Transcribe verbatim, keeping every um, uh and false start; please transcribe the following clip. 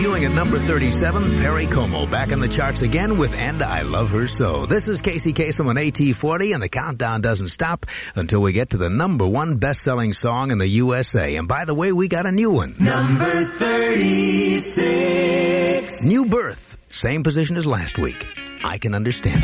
debuting at number thirty-seven, Perry Como, back in the charts again with And I Love Her So. This is Casey Kasem on A T forty, and the countdown doesn't stop until we get to the number one best-selling song in the U S A. And by the way, we got a new one. Number thirty-six. New Birth, same position as last week. I Can Understand.